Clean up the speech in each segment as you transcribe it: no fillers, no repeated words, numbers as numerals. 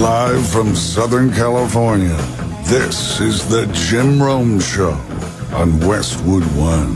Live from Southern California, this is the Jim Rome Show on Westwood One.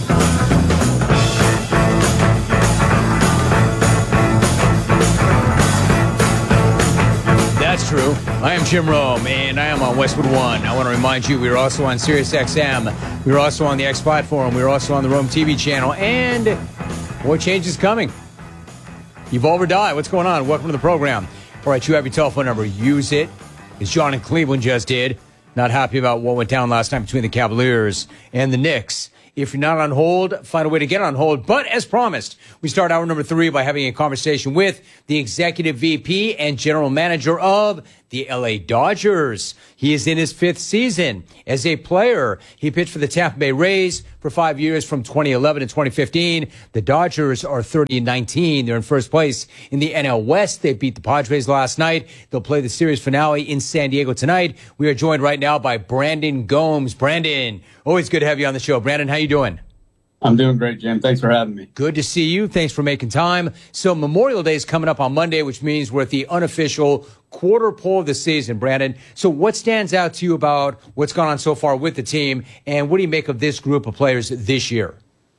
That's true. I am Jim Rome, and I am on Westwood One. I want to remind you, we are also on Sirius XM. We are also on the X platform. We are also on the Rome TV channel, and more change is coming. Evolve or die. What's going on? Welcome to the program. All right, you have your telephone number. Use it, as John in Cleveland just did. Not happy about what went down last night between the Cavaliers and the Knicks. If you're not on hold, find a way to get on hold. But as promised, we start hour number 3 by having a conversation with the executive VP and general manager of the LA Dodgers. He is in his 5th season as a player. He pitched for the Tampa Bay Rays for 5 years from 2011 to 2015. The Dodgers are 30-19. They're in first place in the NL West. They beat the Padres last night. They'll play the series finale in San Diego tonight. We are joined right now by Brandon Gomes. Brandon, always good to have you on the show. Brandon, how you doing? I'm doing great, Jim. Thanks for having me. Good to see you. Thanks for making time. So Memorial Day is coming up on Monday, which means we're at the unofficial quarter pole of the season, Brandon. So what stands out to you about what's gone on so far with the team, and what do you make of this group of players this year?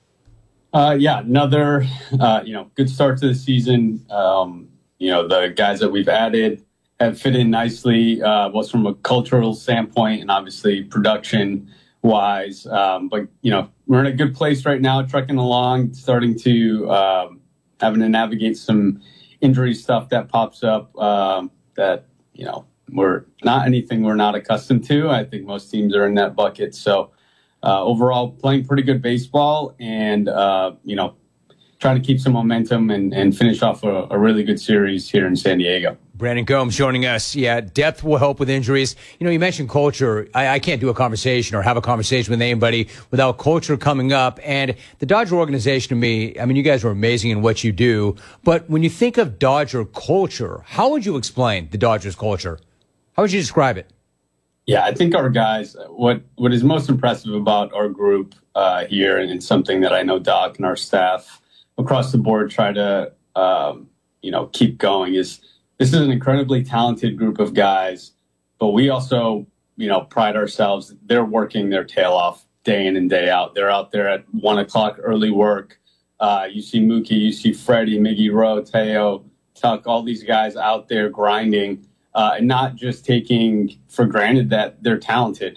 Another, good start to the season. The guys that we've added have fit in nicely, both from a cultural standpoint and obviously production wise. But we're in a good place right now, trucking along, starting to having to navigate some injury stuff that pops up that we're not anything we're not accustomed to. I think most teams are in that bucket. So overall, playing pretty good baseball and trying to keep some momentum and finish off a really good series here in San Diego. Brandon Gomes joining us. Yeah, depth will help with injuries. You mentioned culture. I can't do a conversation or have a conversation with anybody without culture coming up. And the Dodger organization, to me, you guys are amazing in what you do. But when you think of Dodger culture, how would you explain the Dodgers culture? How would you describe it? Yeah, I think our guys, what is most impressive about our group here, and it's something that I know Doc and our staff across the board try to, keep going, is this is an incredibly talented group of guys, but we also, pride ourselves. They're working their tail off day in and day out. They're out there at 1 o'clock early work. You see Mookie, you see Freddie, Miggy Rowe, Teo, Tuck, all these guys out there grinding and not just taking for granted that they're talented.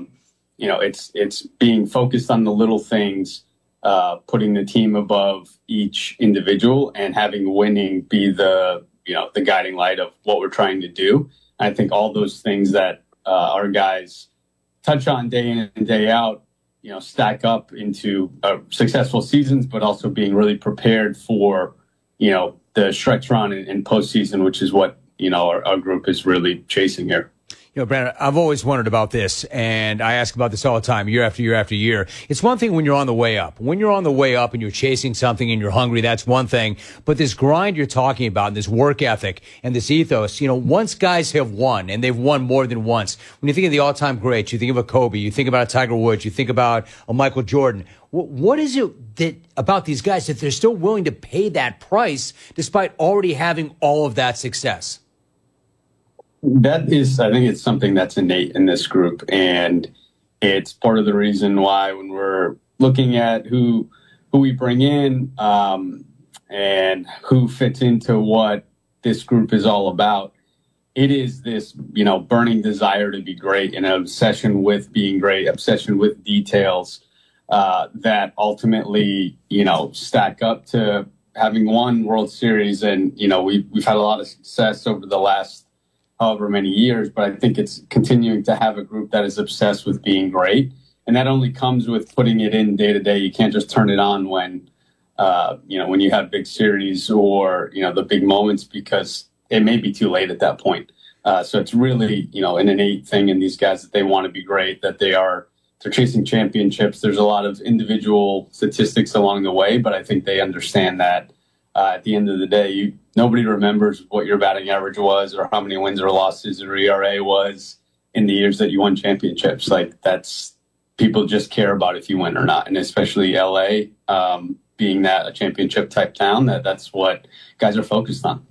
It's being focused on the little things, putting the team above each individual and having winning be the guiding light of what we're trying to do. I think all those things that our guys touch on day in and day out, stack up into successful seasons, but also being really prepared for, the stretch run and postseason, which is what, our group is really chasing here. Brandon, I've always wondered about this, and I ask about this all the time, year after year after year. It's one thing when you're on the way up. When you're on the way up and you're chasing something and you're hungry, that's one thing. But this grind you're talking about, and this work ethic and this ethos, once guys have won, and they've won more than once, when you think of the all-time greats, you think of a Kobe, you think about a Tiger Woods, you think about a Michael Jordan. What is it that about these guys that they're still willing to pay that price despite already having all of that success? I think it's something that's innate in this group, and it's part of the reason why when we're looking at who we bring in and who fits into what this group is all about, it is this, burning desire to be great and an obsession with being great, obsession with details that ultimately, stack up to having won World Series. And, we've had a lot of success over the last however many years, but I think it's continuing to have a group that is obsessed with being great. And that only comes with putting it in day to day. You can't just turn it on when you have big series or, the big moments, because it may be too late at that point. So it's really, an innate thing in these guys that they want to be great, that they're chasing championships. There's a lot of individual statistics along the way, but I think they understand that at the end of the day, nobody remembers what your batting average was or how many wins or losses or ERA was in the years that you won championships. People just care about if you win or not. And especially LA, being that a championship type town, that's what guys are focused on.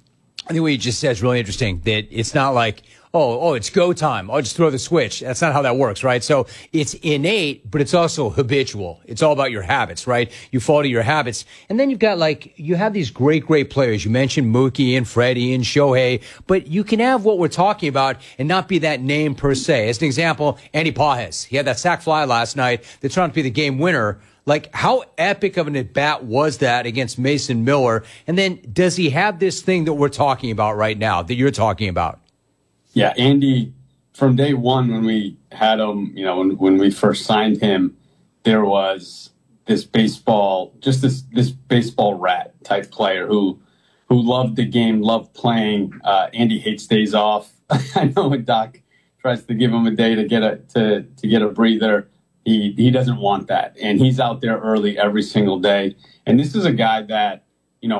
I think what you just said is really interesting, that it's not like, it's go time. I'll just throw the switch. That's not how that works, right? So it's innate, but it's also habitual. It's all about your habits, right? You fall to your habits. And then you've got you have these great players. You mentioned Mookie and Freddie and Shohei, but you can have what we're talking about and not be that name per se. As an example, Andy Pages. He had that sac fly last night that turned out to be the game winner. Like, how epic of an at-bat was that against Mason Miller? And then does he have this thing that we're talking about right now, that you're talking about? Yeah, Andy, from day one when we had him, when we first signed him, there was this baseball rat type player who loved the game, loved playing. Andy hates days off. I know when Doc tries to give him a day to get a breather, he doesn't want that. And he's out there early every single day. And this is a guy that